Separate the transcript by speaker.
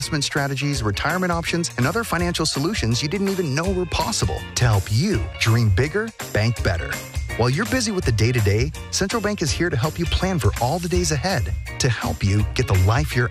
Speaker 1: investment strategies, retirement options, and other financial solutions you didn't even know were possible to help you dream bigger, bank better. While you're busy with the day-to-day, Central Bank is here to help you plan for all the days ahead to help you get the life you're